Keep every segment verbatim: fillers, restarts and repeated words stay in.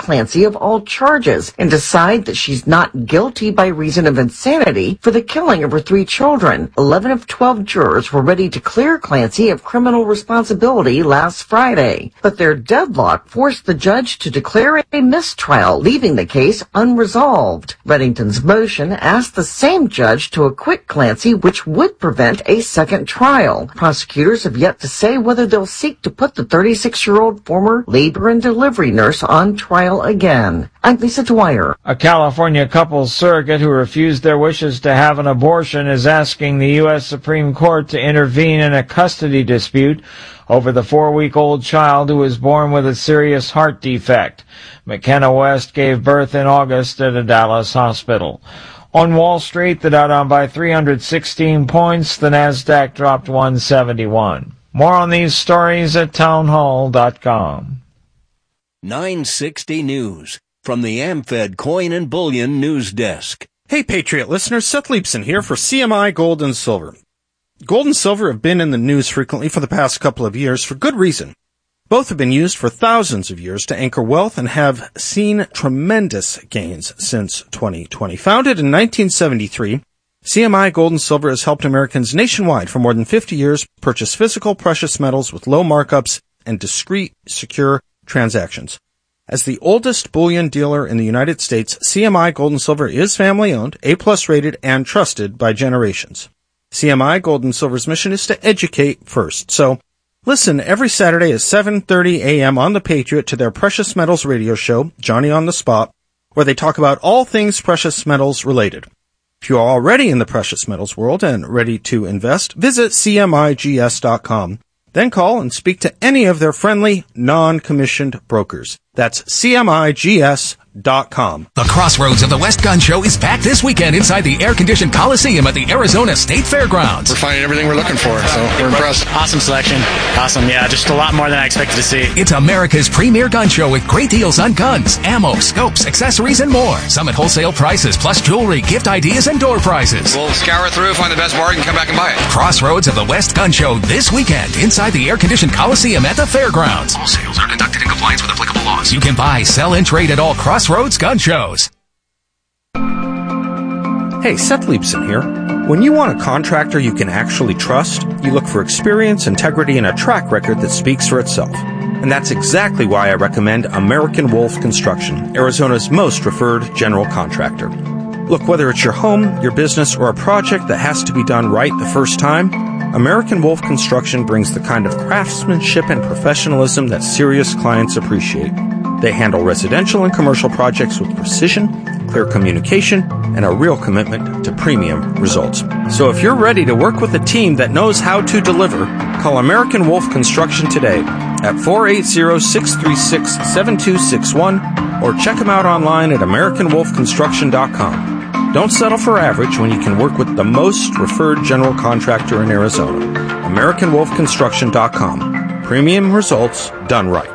Clancy of all charges and decide that she's not guilty by reason of insanity for the killing of her three children. Eleven of twelve jurors were ready to clear Clancy of criminal responsibility last Friday, but their deadlock forced the judge to declare a mistrial, leaving the case unresolved. Reddington's motion asked the same judge to acquit Clancy, which would prevent a second trial. Prosecutors have yet to say whether they'll seek to put the thirty-six-year-old former labor and delivery nurse on trial again. I'm Lisa Dwyer. A California couple's surrogate who refused their wishes to have an abortion is asking the U S Supreme Court to intervene in a custody dispute over the four-week-old child who was born with a serious heart defect. McKenna West gave birth in August at a Dallas hospital. On Wall Street, the Dow down by three hundred sixteen points. The Nasdaq dropped one seventy-one. More on these stories at townhall dot com. nine sixty News from the AmFed Coin and Bullion News Desk. Hey, Patriot listeners, Seth Leibson here for C M I Gold and Silver. Gold and silver have been in the news frequently for the past couple of years for good reason. Both have been used for thousands of years to anchor wealth and have seen tremendous gains since twenty twenty. Founded in nineteen seventy-three, C M I Gold and Silver has helped Americans nationwide for more than fifty years purchase physical precious metals with low markups and discreet, secure transactions. As the oldest bullion dealer in the United States, C M I Gold and Silver is family-owned, A-plus rated, and trusted by generations. C M I Gold and Silver's mission is to educate first. So listen every Saturday at seven thirty a.m. on The Patriot to their Precious Metals radio show, Johnny on the Spot, where they talk about all things precious metals related. If you are already in the precious metals world and ready to invest, visit C M I G S dot com. Then call and speak to any of their friendly, non-commissioned brokers. That's C M I G S dot com. The Crossroads of the West Gun Show is back this weekend inside the air-conditioned Coliseum at the Arizona State Fairgrounds. We're finding everything we're looking for, so we're impressed. Awesome selection. Awesome, yeah, just a lot more than I expected to see. It's America's premier gun show with great deals on guns, ammo, scopes, accessories, and more. Some at wholesale prices, plus jewelry, gift ideas, and door prizes. We'll scour through, find the best bargain, come back and buy it. Crossroads of the West Gun Show this weekend inside the air-conditioned Coliseum at the Fairgrounds. All sales are conducted in compliance with applicable laws. You can buy, sell, and trade at all Crossroads gun shows. Hey, Seth Leibson here. When you want a contractor you can actually trust, you look for experience, integrity, and a track record that speaks for itself. And that's exactly why I recommend American Wolf Construction, Arizona's most referred general contractor. Look, whether it's your home, your business, or a project that has to be done right the first time, American Wolf Construction brings the kind of craftsmanship and professionalism that serious clients appreciate. They handle residential and commercial projects with precision, clear communication, and a real commitment to premium results. So if you're ready to work with a team that knows how to deliver, call American Wolf Construction today at four eight zero, six three six, seven two six one or check them out online at American Wolf Construction dot com. Don't settle for average when you can work with the most referred general contractor in Arizona. American Wolf Construction dot com. Premium results done right.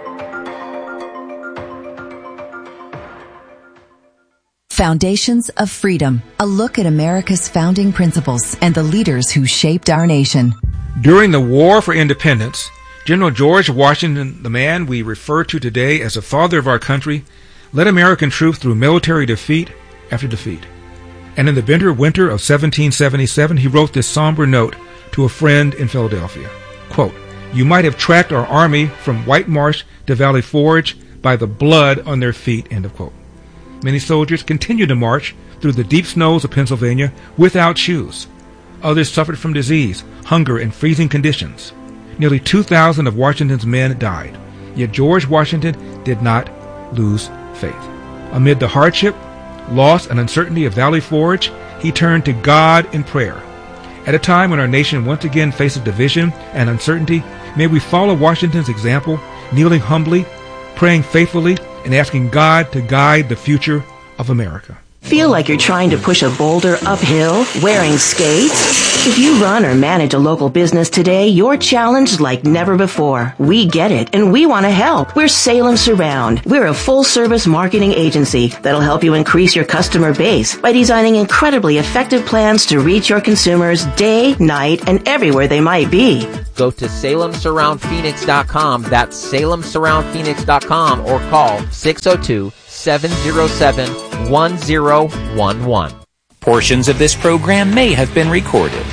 Foundations of Freedom, a look at America's founding principles and the leaders who shaped our nation. During the War for Independence, General George Washington, the man we refer to today as the father of our country, led American troops through military defeat after defeat. And in the bitter winter of seventeen seventy-seven, he wrote this somber note to a friend in Philadelphia. Quote, "You might have tracked our army from White Marsh to Valley Forge by the blood on their feet," end of quote. Many soldiers continued to march through the deep snows of Pennsylvania without shoes. Others suffered from disease, hunger, and freezing conditions. Nearly two thousand of Washington's men died. Yet George Washington did not lose faith. Amid the hardship, loss, and uncertainty of Valley Forge, he turned to God in prayer. At a time when our nation once again faces division and uncertainty, may we follow Washington's example, kneeling humbly, praying faithfully, and asking God to guide the future of America. Feel like you're trying to push a boulder uphill wearing skates? If you run or manage a local business today, you're challenged like never before. We get it, and we want to help. We're Salem Surround. We're a full-service marketing agency that'll help you increase your customer base by designing incredibly effective plans to reach your consumers day, night, and everywhere they might be. Go to Salem Surround Phoenix dot com. That's Salem Surround Phoenix dot com, or call six oh two, seven oh seven, one oh one one. Portions of this program may have been recorded.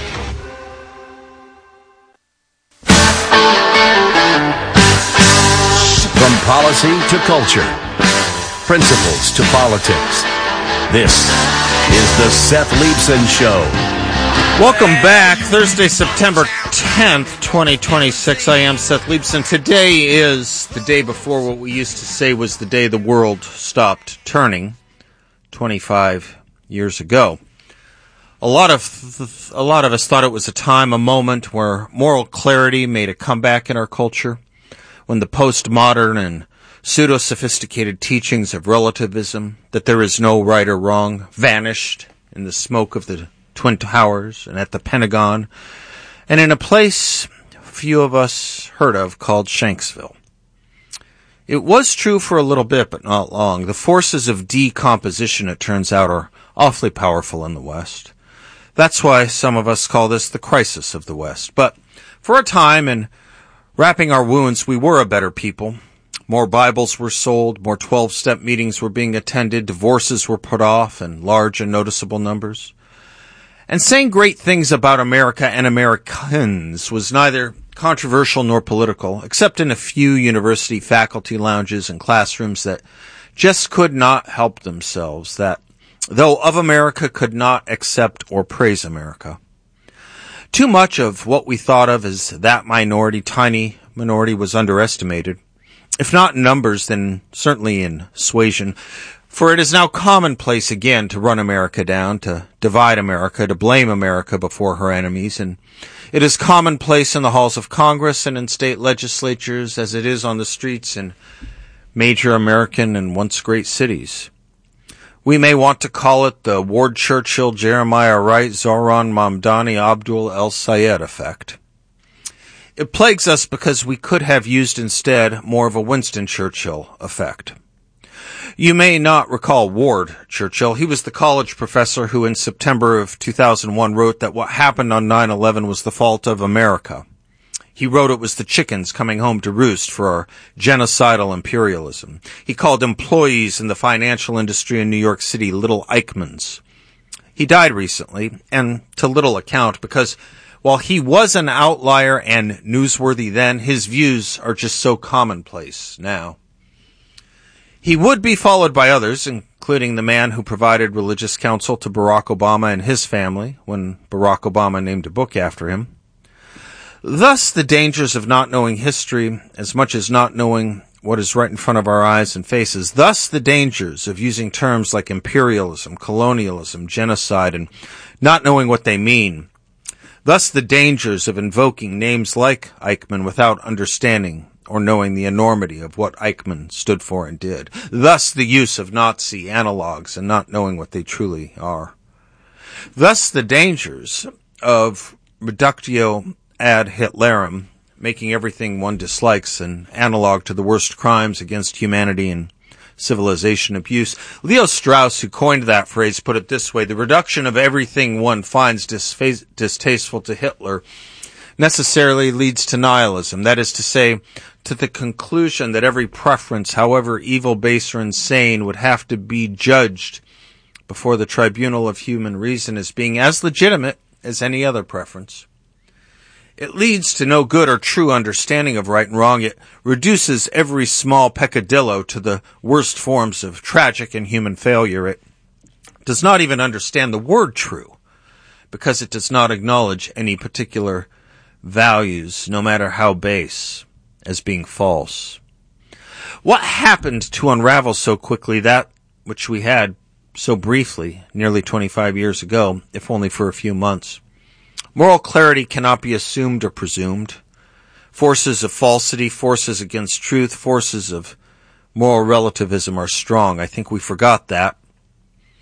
From policy to culture, principles to politics, this is the Seth Leibsohn Show. Welcome back. Thursday, September tenth, twenty twenty-six. I am Seth Leibsohn. Today is the day before what we used to say was the day the world stopped turning, twenty-five years ago. A lot of a lot of us thought it was a time, a moment where moral clarity made a comeback in our culture, when the postmodern and pseudo-sophisticated teachings of relativism, that there is no right or wrong, vanished in the smoke of the Twin Towers and at the Pentagon, and in a place few of us heard of called Shanksville. It was true for a little bit, but not long. The forces of decomposition, it turns out, are awfully powerful in the West. That's why some of us call this the crisis of the West. But for a time, in wrapping our wounds, we were a better people. More Bibles were sold, more twelve-step meetings were being attended, divorces were put off in large and noticeable numbers. And saying great things about America and Americans was neither controversial nor political, except in a few university faculty lounges and classrooms that just could not help themselves, that, though of America, could not accept or praise America. Too much of what we thought of as that minority, tiny minority, was underestimated, if not in numbers, then certainly in suasion. For it is now commonplace again to run America down, to divide America, to blame America before her enemies, and it is commonplace in the halls of Congress and in state legislatures as it is on the streets in major American and once great cities. We may want to call it the Ward Churchill, Jeremiah Wright, Zohran Mamdani, Abdul El Sayed effect. It plagues us because we could have used instead more of a Winston Churchill effect. You may not recall Ward Churchill. He was the college professor who in September of two thousand one wrote that what happened on nine eleven was the fault of America. He wrote it was the chickens coming home to roost for our genocidal imperialism. He called employees in the financial industry in New York City little Eichmanns. He died recently, and to little account, because while he was an outlier and newsworthy then, his views are just so commonplace now. He would be followed by others, including the man who provided religious counsel to Barack Obama and his family when Barack Obama named a book after him. Thus, the dangers of not knowing history as much as not knowing what is right in front of our eyes and faces. Thus, the dangers of using terms like imperialism, colonialism, genocide, and not knowing what they mean. Thus, the dangers of invoking names like Eichmann without understanding or knowing the enormity of what Eichmann stood for and did. Thus, the use of Nazi analogs and not knowing what they truly are. Thus, the dangers of reductio ad Hitlerum, making everything one dislikes an analog to the worst crimes against humanity and civilization abuse. Leo Strauss, who coined that phrase, put it this way: the reduction of everything one finds disfa- distasteful to Hitler necessarily leads to nihilism. That is to say, to the conclusion that every preference, however evil, base, or insane, would have to be judged before the tribunal of human reason as being as legitimate as any other preference. It leads to no good or true understanding of right and wrong. It reduces every small peccadillo to the worst forms of tragic and human failure. It does not even understand the word true, because it does not acknowledge any particular values, no matter how base, as being false. What happened to unravel so quickly that which we had so briefly, nearly twenty-five years ago, if only for a few months? Moral clarity cannot be assumed or presumed. Forces of falsity, forces against truth, forces of moral relativism are strong. I think we forgot that.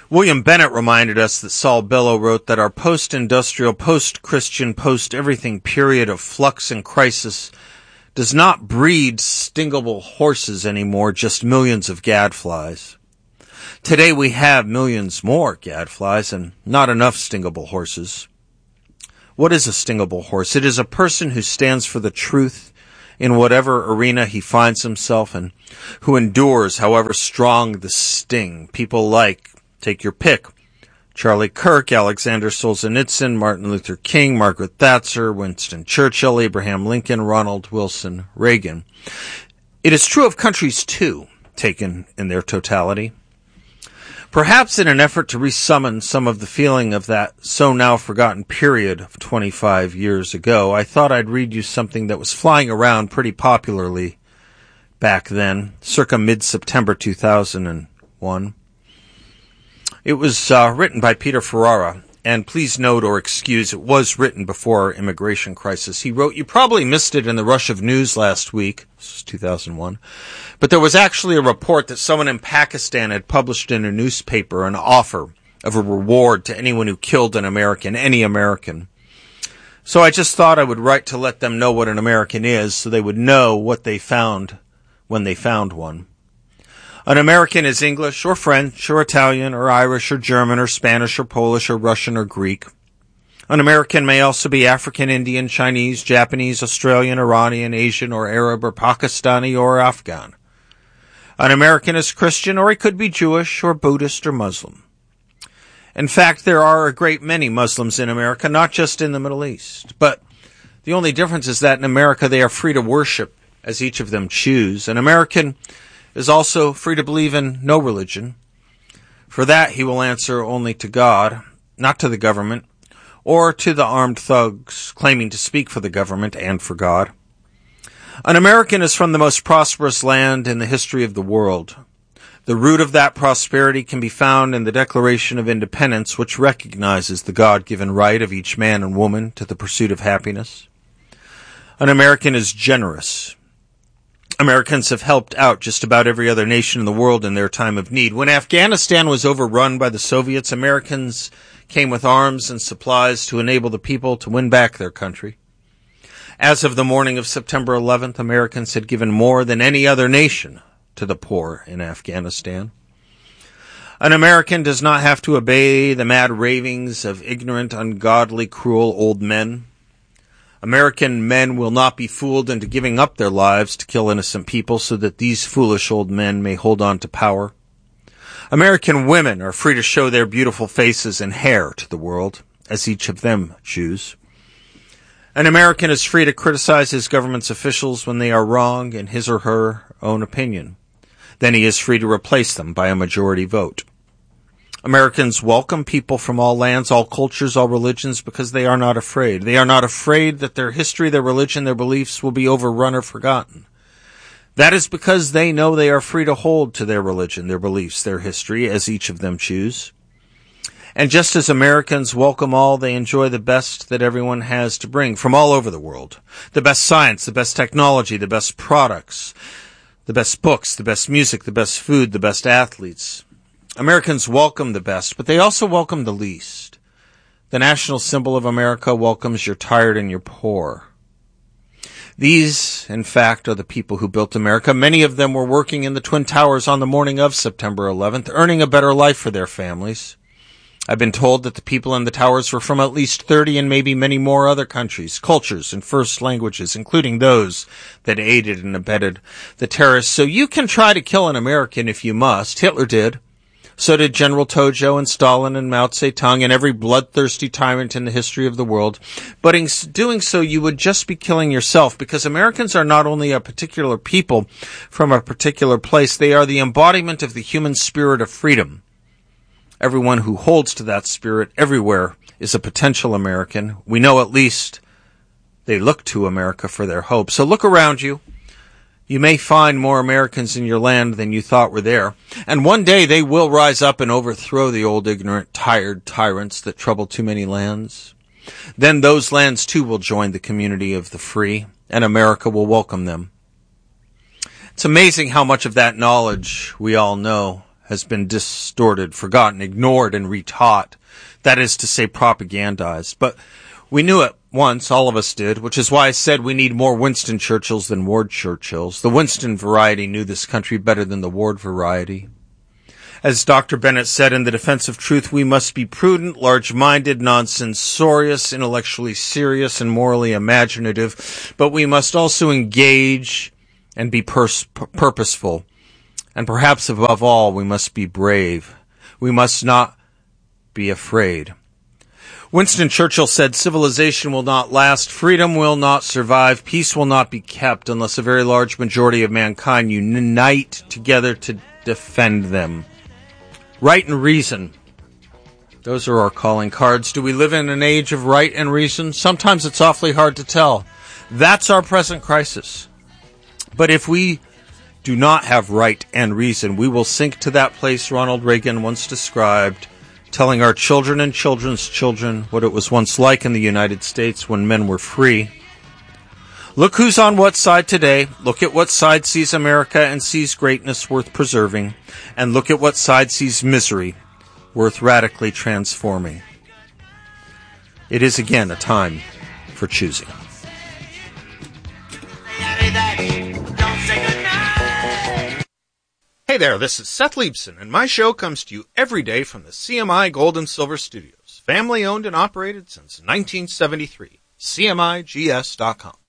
William Bennett reminded us that Saul Bellow wrote that our post-industrial, post-Christian, post-everything period of flux and crisis does not breed stingable horses anymore, just millions of gadflies. Today we have millions more gadflies and not enough stingable horses. What is a stingable horse? It is a person who stands for the truth in whatever arena he finds himself and who endures however strong the sting. People like, take your pick, Charlie Kirk, Alexander Solzhenitsyn, Martin Luther King, Margaret Thatcher, Winston Churchill, Abraham Lincoln, Ronald Wilson Reagan. It is true of countries too, taken in their totality. Perhaps in an effort to resummon some of the feeling of that so now forgotten period of twenty-five years ago, I thought I'd read you something that was flying around pretty popularly back then, circa mid-September two thousand one. It was uh, written by Peter Ferrara, and please note or excuse, it was written before our immigration crisis. He wrote, you probably missed it in the rush of news last week, this is two thousand one, but there was actually a report that someone in Pakistan had published in a newspaper an offer of a reward to anyone who killed an American, any American. So I just thought I would write to let them know what an American is so they would know what they found when they found one. An American is English or French or Italian or Irish or German or Spanish or Polish or Russian or Greek. An American may also be African, Indian, Chinese, Japanese, Australian, Iranian, Asian or Arab or Pakistani or Afghan. An American is Christian, or he could be Jewish or Buddhist or Muslim. In fact, there are a great many Muslims in America, not just in the Middle East. But the only difference is that in America they are free to worship as each of them choose. An American is also free to believe in no religion. For that he will answer only to God, not to the government, or to the armed thugs claiming to speak for the government and for God. An American is from the most prosperous land in the history of the world. The root of that prosperity can be found in the Declaration of Independence, which recognizes the God-given right of each man and woman to the pursuit of happiness. An American is generous. Americans have helped out just about every other nation in the world in their time of need. When Afghanistan was overrun by the Soviets, Americans came with arms and supplies to enable the people to win back their country. As of the morning of September eleventh, Americans had given more than any other nation to the poor in Afghanistan. An American does not have to obey the mad ravings of ignorant, ungodly, cruel old men. American men will not be fooled into giving up their lives to kill innocent people so that these foolish old men may hold on to power. American women are free to show their beautiful faces and hair to the world, as each of them choose. An American is free to criticize his government's officials when they are wrong in his or her own opinion. Then he is free to replace them by a majority vote. Americans welcome people from all lands, all cultures, all religions, because they are not afraid. They are not afraid that their history, their religion, their beliefs will be overrun or forgotten. That is because they know they are free to hold to their religion, their beliefs, their history, as each of them choose. And just as Americans welcome all, they enjoy the best that everyone has to bring from all over the world. The best science, the best technology, the best products, the best books, the best music, the best food, the best athletes. Americans welcome the best, but they also welcome the least. The national symbol of America welcomes your tired and your poor. These, in fact, are the people who built America. Many of them were working in the Twin Towers on the morning of September eleventh, earning a better life for their families. I've been told that the people in the towers were from at least thirty and maybe many more other countries, cultures, and first languages, including those that aided and abetted the terrorists. So you can try to kill an American if you must. Hitler did. So did General Tojo and Stalin and Mao Zedong and every bloodthirsty tyrant in the history of the world. But in doing so, you would just be killing yourself, because Americans are not only a particular people from a particular place, they are the embodiment of the human spirit of freedom. Everyone who holds to that spirit everywhere is a potential American. We know at least they look to America for their hope. So look around you. You may find more Americans in your land than you thought were there. And one day they will rise up and overthrow the old, ignorant, tired tyrants that trouble too many lands. Then those lands too will join the community of the free, and America will welcome them. It's amazing how much of that knowledge we all know has been distorted, forgotten, ignored, and retaught. That is to say, propagandized. But we knew it once, all of us did, which is why I said we need more Winston Churchills than Ward Churchills. The Winston variety knew this country better than the Ward variety. As Doctor Bennett said in The Defense of Truth, we must be prudent, large-minded, non-censorious, intellectually serious, and morally imaginative, but we must also engage and be pers- purposeful. And perhaps above all, we must be brave. We must not be afraid. Winston Churchill said, civilization will not last, freedom will not survive, peace will not be kept unless a very large majority of mankind unite together to defend them. Right and reason. Those are our calling cards. Do we live in an age of right and reason? Sometimes it's awfully hard to tell. That's our present crisis. But if we do not have right and reason, we will sink to that place Ronald Reagan once described, telling our children and children's children what it was once like in the United States when men were free. Look who's on what side today. Look at what side sees America and sees greatness worth preserving. And look at what side sees misery worth radically transforming. It is again a time for choosing. Hey there, this is Seth Leibson, and my show comes to you every day from the C M I Gold and Silver Studios, family owned and operated since nineteen seventy-three. C M I G S dot com.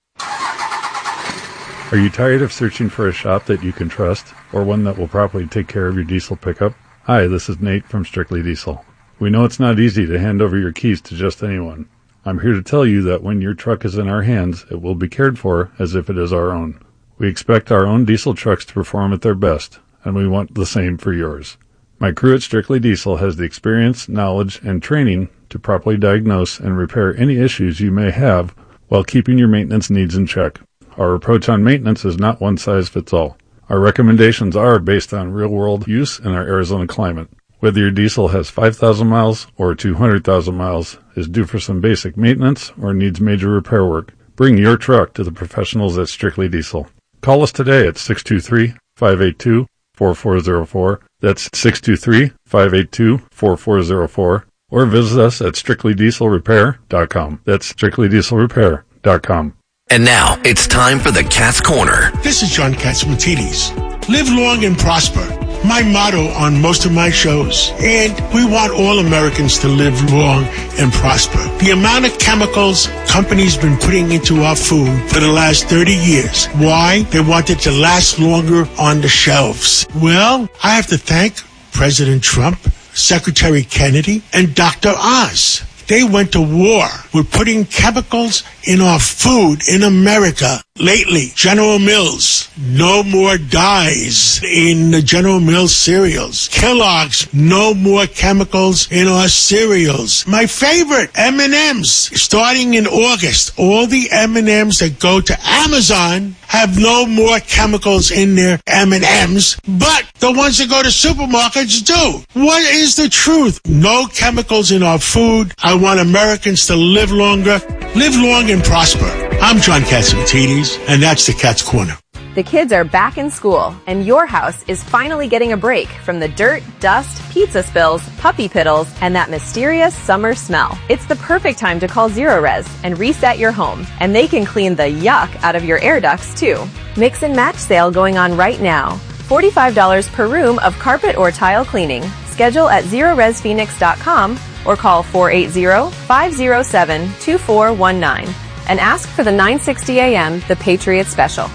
Are you tired of searching for a shop that you can trust, or one that will properly take care of your diesel pickup? Hi, this is Nate from Strictly Diesel. We know it's not easy to hand over your keys to just anyone. I'm here to tell you that when your truck is in our hands, it will be cared for as if it is our own. We expect our own diesel trucks to perform at their best, and we want the same for yours. My crew at Strictly Diesel has the experience, knowledge, and training to properly diagnose and repair any issues you may have while keeping your maintenance needs in check. Our approach on maintenance is not one size fits all. Our recommendations are based on real-world use in our Arizona climate. Whether your diesel has five thousand miles or two hundred thousand miles, is due for some basic maintenance, or needs major repair work, bring your truck to the professionals at Strictly Diesel. Call us today at six two three, five eight two, four four zero four. That's six two three, five eight two, four four zero four. Or visit us at strictly diesel repair dot com. That's strictly diesel repair dot com. And now, it's time for the Cat's Corner. This is John Catsimatidis. Live long and prosper. My motto on most of my shows. And we want all Americans to live long and prosper. The amount of chemicals companies been putting into our food for the last thirty years. Why? They want it to last longer on the shelves. Well, I have to thank President Trump, Secretary Kennedy, and Doctor Oz. They went to war with putting chemicals in our food in America. Lately, General Mills, no more dyes in the General Mills cereals. Kellogg's, no more chemicals in our cereals. My favorite, M and M's, starting in August, all the M and M's that go to Amazon have no more chemicals in their M and M's, but the ones that go to supermarkets do. What is the truth? No chemicals in our food. I want Americans to live longer, live long and prosper. I'm John Catsimatidis, and that's the Cat's Corner. The kids are back in school, and your house is finally getting a break from the dirt, dust, pizza spills, puppy piddles, and that mysterious summer smell. It's the perfect time to call Zerorez and reset your home, and they can clean the yuck out of your air ducts, too. Mix and match sale going on right now. forty-five dollars per room of carpet or tile cleaning. Schedule at zerorez phoenix dot com or call four eight zero, five zero seven, two four one nine and ask for the nine sixty A M The Patriot Special.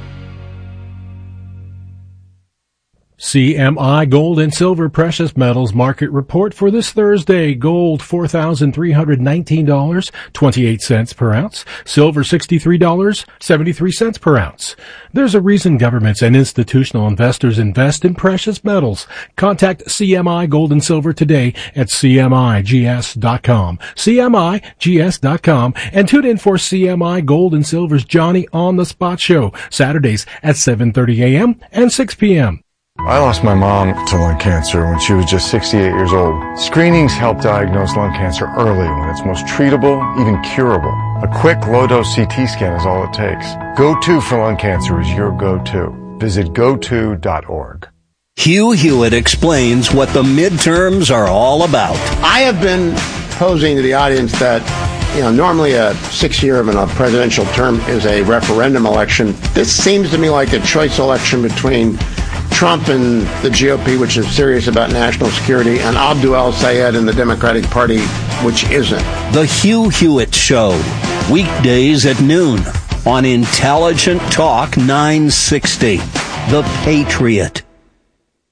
C M I Gold and Silver Precious Metals Market Report for this Thursday. Gold four thousand three hundred nineteen dollars and twenty-eight cents per ounce. Silver sixty-three dollars and seventy-three cents per ounce. There's a reason governments and institutional investors invest in precious metals. Contact C M I Gold and Silver today at C M I G S dot com. C M I G S dot com, and tune in for C M I Gold and Silver's Johnny on the Spot show, Saturdays at seven thirty A M and six P M I lost my mom to lung cancer when she was just sixty-eight years old. Screenings help diagnose lung cancer early when it's most treatable, even curable. A quick low-dose C T scan is all it takes. Go to for lung cancer is your go-to. Visit go to dot org. Hugh Hewitt explains what the midterms are all about. I have been posing to the audience that, you know, normally a six-year of a presidential term is a referendum election. This seems to me like a choice election between Trump and the G O P, which is serious about national security, and Abdul El-Sayed and the Democratic Party, which isn't. The Hugh Hewitt Show, weekdays at noon on Intelligent Talk nine sixty. The Patriot.